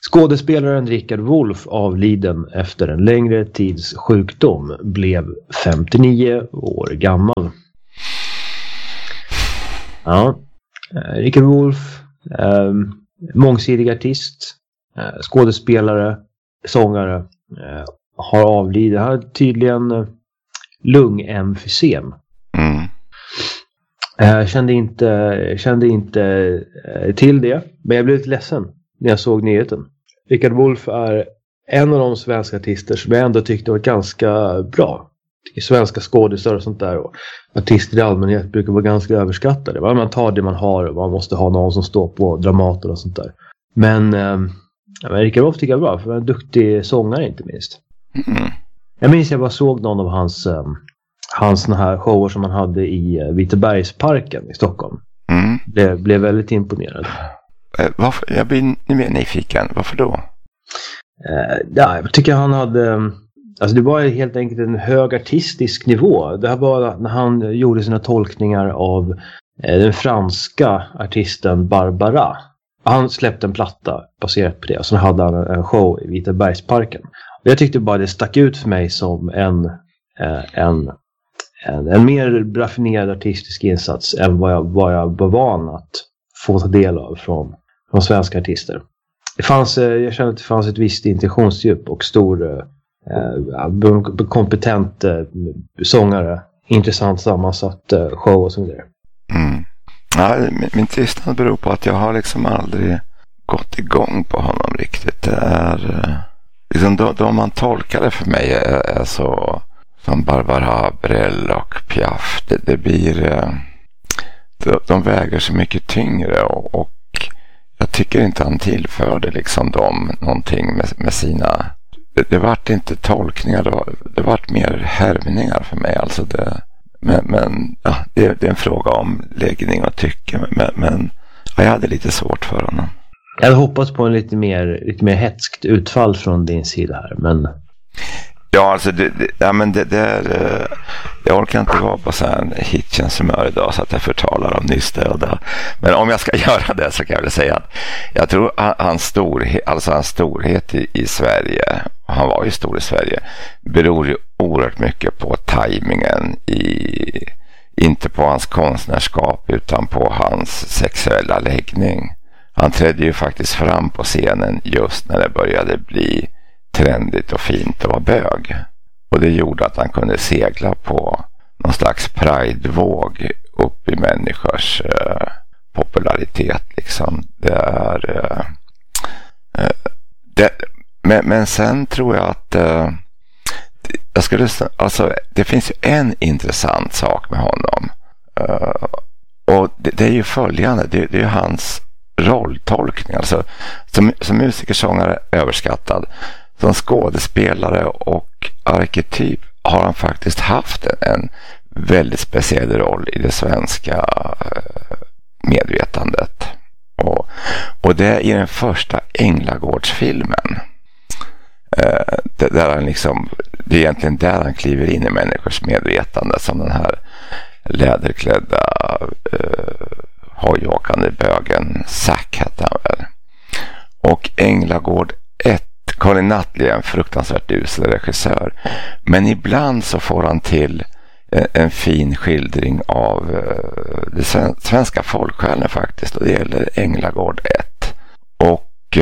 Skådespelaren Richard Wolff, avliden efter en längre tids sjukdom, blev 59 år gammal. Ja, Richard Wolff, mångsidig artist, skådespelare, sångare, har avlidit. Han har tydligen lungemfysem. Jag kände inte till det, men jag blev lite ledsen när jag såg nyheten. Richard Wolff är en av de svenska artister som jag ändå tyckte var ganska bra. I svenska skådespelare och sånt där, och artister i allmänhet brukar vara ganska överskattade. Man tar det man har, och man måste ha någon som står på Dramaten och sånt där. Men Richard Wolff tycker jag var bra, för han är en duktig sångare inte minst. Jag minns jag bara såg någon av hans såna här shower som han hade i Vitabergsparken i Stockholm. Blev väldigt imponerad. Varför? Jag blir mer nyfiken. Varför då? Jag tycker han hade... Alltså det var helt enkelt en hög artistisk nivå. Det här var när han gjorde sina tolkningar av den franska artisten Barbara. Han släppte en platta baserat på det. Och så hade han en show i Vitabergsparken. Och jag tyckte bara det stack ut för mig som en mer raffinerad artistisk insats än vad jag var van att få ta del av från svenska artister. Jag kände att det fanns ett visst intentionsdjup och stor kompetent sångare, intressant sammansatt show och så vidare. Ja, min tystnad beror på att jag har liksom aldrig gått igång på honom riktigt. Det är liksom de man tolkar det för mig är så som Barbara Brel och Piaf. Det blir de väger så mycket tyngre och jag tycker inte han tillförde liksom någonting med sina. Det vart inte tolkningar, det vart mer härmningar för mig. Alltså men ja, det är en fråga om läggning och tycke. Men ja, jag hade lite svårt för honom. Jag hade hoppats på en lite mer hetskt utfall från din sida här, men... Ja, alltså jag orkar inte vara på sån här hittjänshumör idag så att jag förtalar om nyssdöda. Men om jag ska göra det så kan jag väl säga att jag tror hans storhet i Sverige, han var ju stor i Sverige, beror ju oerhört mycket på tajmingen inte på hans konstnärskap utan på hans sexuella läggning. Han trädde ju faktiskt fram på scenen just när det började bli trendigt och fint att vara bög. Och det gjorde att han kunde segla på någon slags pridevåg upp i människors popularitet. Liksom. Men sen tror jag att det finns ju en intressant sak med honom. Och det är ju följande. Det är ju hans rolltolkning. Alltså, som musikersångare överskattad. Som skådespelare och arketyp har han faktiskt haft en väldigt speciell roll i det svenska medvetandet. Och det är i den första Änglagårdsfilmen. Där han liksom, det är egentligen där han kliver in i människors medvetande som den här läderklädda hojåkande bögen Zack hette han väl. Och Änglagård 1, Karin Nattli är en fruktansvärt usel regissör, men ibland så får han till en fin skildring av det svenska folksjälen faktiskt, och det gäller Änglagård 1. Och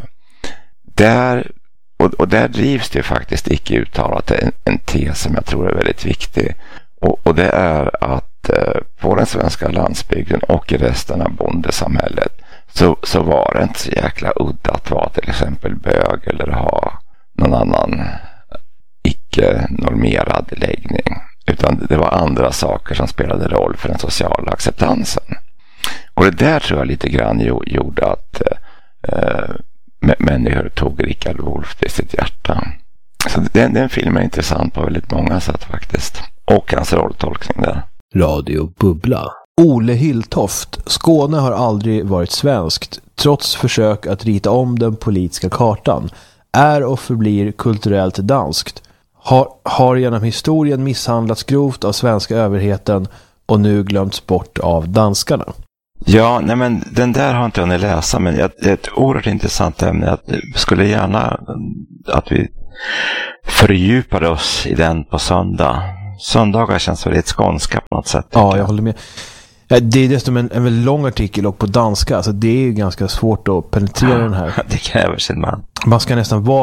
där drivs det faktiskt icke uttalat en tes som jag tror är väldigt viktig, och det är att på den svenska landsbygden och i resten av bondesamhället så var det inte så jäkla udda att vara till exempel bög eller ha någon annan icke-normerad läggning. Utan det var andra saker som spelade roll för den sociala acceptansen. Och det där tror jag lite grann gjorde att människor tog Richard Wolff till sitt hjärta. Så den filmen är intressant på väldigt många sätt faktiskt. Och hans rolltolkning där. Radio Bubbla. Ole Hilltoft. Skåne har aldrig varit svenskt, trots försök att rita om den politiska kartan. Är och förblir kulturellt danskt. Har genom historien misshandlats grovt av svenska överheten och nu glömts bort av danskarna. Ja, nej men den där har inte hunnit läsa, men det är ett oerhört intressant ämne. Jag skulle gärna att vi fördjupade oss i den på söndag. Söndagar känns väldigt skånska på något sätt. Ja, jag håller med. Det är dessutom en väldigt lång artikel och på danska, alltså det är ju ganska svårt att penetrera den här. Det kräver sin man. Man ska nästan vara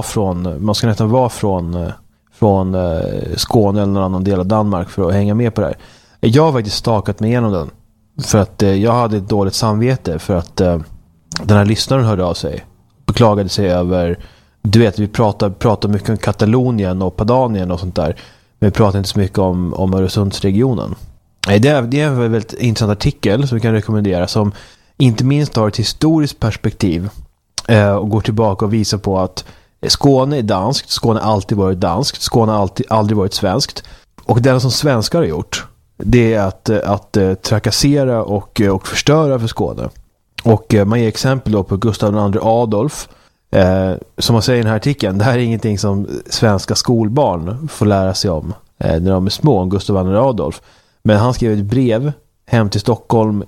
från Skåne eller någon annan del av Danmark för att hänga med på det här. Jag har faktiskt stakat mig igenom den för att jag hade ett dåligt samvete för att den här lyssnaren hörde av sig, beklagade sig över, du vet, vi pratar mycket om Katalonien och Padanien och sånt där, men vi pratar inte så mycket om Öresundsregionen. Det är en väldigt intressant artikel som vi kan rekommendera, som inte minst har ett historiskt perspektiv och går tillbaka och visar på att Skåne är danskt, Skåne har alltid varit danskt, Skåne har aldrig varit svenskt. Och det som svenskar har gjort, det är att trakassera och förstöra för Skåne. Och man ger exempel då på Gustav II Adolf, som man säger i den här artikeln, det här är ingenting som svenska skolbarn får lära sig om när de är små, om Gustav II Adolf. Men han skrev ett brev hem till Stockholm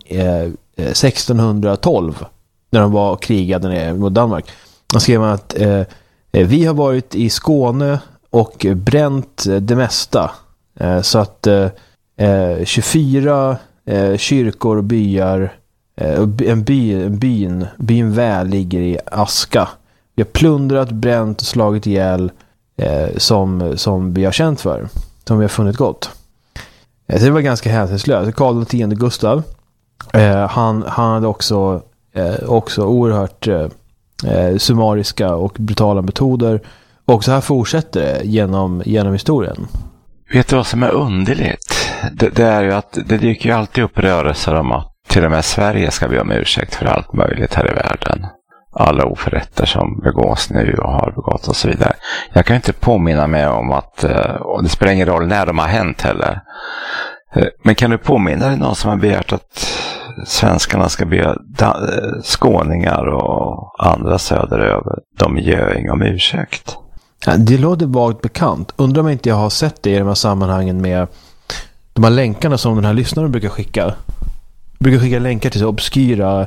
1612 när de var krigade mot Danmark. Han skrev att vi har varit i Skåne och bränt det mesta. Så att 24 kyrkor och byar, byn väl ligger i aska. Vi har plundrat, bränt och slagit ihjäl som vi har känt för. Som vi har funnit gott. Så det var ganska hänsynslöst. Karl X Gustav, han hade också oerhört summariska och brutala metoder. Och så här fortsätter det genom historien. Vet du vad som är underligt? Det är ju att det dyker ju alltid upp rörelser om att till och med Sverige ska be om ursäkt för allt möjligt här i världen. Alla oförrätter som begås nu och har begått och så vidare. Jag kan inte påminna mig om att, och det spelar ingen roll när de har hänt heller. Men kan du påminna dig någon som har begärt att svenskarna ska be skåningar och andra söderöver, de gör inga om ursäkt? Ja, det låter vagt bekant. Undrar om inte jag har sett det i de här sammanhangen med de här länkarna som den här lyssnaren brukar skicka. Brukar skicka länkar till så obskyra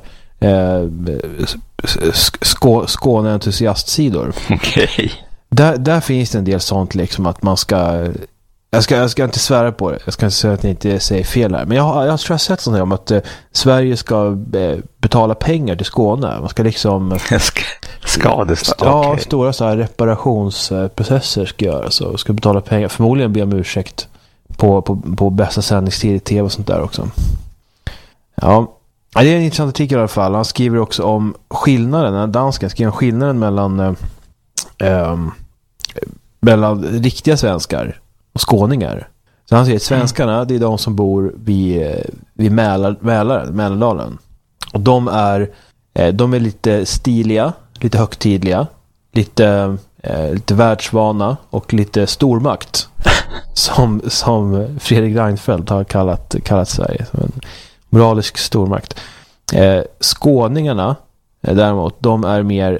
Skåne-entusiastsidor. Okej. Där finns det en del sånt liksom att man ska... Jag ska inte svära på det. Jag ska inte säga att ni inte säger fel här. Men jag tror jag har sett sånt här om att Sverige ska betala pengar till Skåne. Man ska liksom... Skadestånd. Ja, stora så här reparationsprocesser ska göras. Så ska betala pengar. Förmodligen be om ursäkt på bästa sändningstid i tv och sånt där också. Ja, det är en intressant artikel i alla fall. Han skriver också om skillnaden. Dansken skriver om skillnaden mellan riktiga svenskar och skåningar. Så han säger att svenskarna, det är de som bor vid Mälardalen. Och de är lite stiliga, lite högtidliga, lite världsvana och lite stormakt. som Fredrik Reinfeldt har kallat Sverige som en moralisk stormakt. Skåningarna däremot, de är mer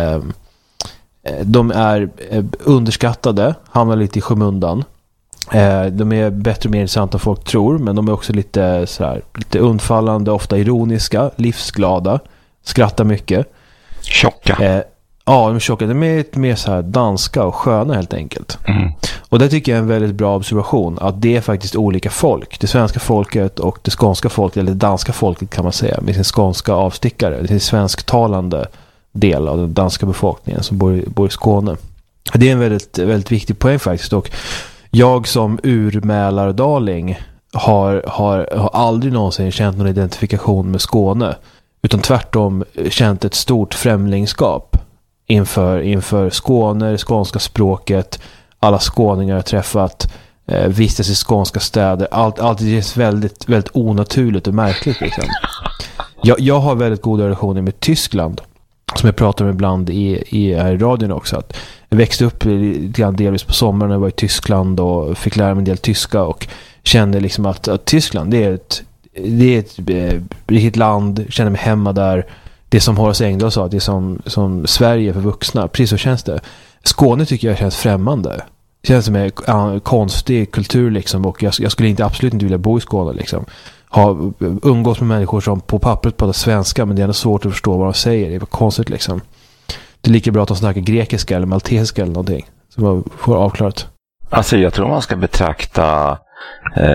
underskattade, hamnar lite i skymundan. De är bättre och mer intressanta än folk tror, men de är också lite undfallande, ofta ironiska, livsglada, skrattar mycket. Tjocka. Ja, de är tjocka. De är mer så här danska och sköna helt enkelt. Mm. Och det tycker jag är en väldigt bra observation, att det är faktiskt olika folk. Det svenska folket och det skånska folket, eller det danska folket kan man säga, med sin skånska avstickare. Det är en svensktalande del av den danska befolkningen som bor i Skåne. Det är en väldigt, väldigt viktig poäng faktiskt. Och jag som urmälardaling har aldrig någonsin känt någon identifikation med Skåne, utan tvärtom känt ett stort främlingskap inför Skåne, det skånska språket, alla skåningar jag träffat, vistas i skånska städer. Allt det är väldigt, väldigt onaturligt och märkligt liksom. Jag har väldigt goda relationer med Tyskland, som jag pratar med ibland i radion också. Att jag växte upp delvis på sommaren när jag var i Tyskland och fick lära mig en del tyska och kände liksom att Tyskland, det är ett riktigt land, kände mig hemma där. Det som Horace Engdahl sa, det är som Sverige för vuxna, precis så känns det. Skåne tycker jag känns främmande. Det känns som en konstig kultur liksom, och jag skulle absolut inte vilja bo i Skåne liksom. umgås med människor som på pappret pratar svenska, men det är ändå svårt att förstå vad de säger. Det är konstigt liksom. Det är lika bra att de snackar grekiska eller maltesiska eller någonting. Så man får avklarat. Alltså jag tror man ska betrakta